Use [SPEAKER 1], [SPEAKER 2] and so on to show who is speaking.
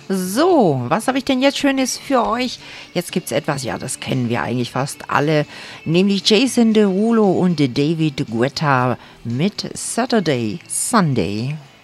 [SPEAKER 1] So, was habe ich denn jetzt Schönes für euch? Jetzt gibt's etwas, ja, das kennen wir eigentlich fast alle, nämlich Jason Derulo und David Guetta mit Saturday, Sunday.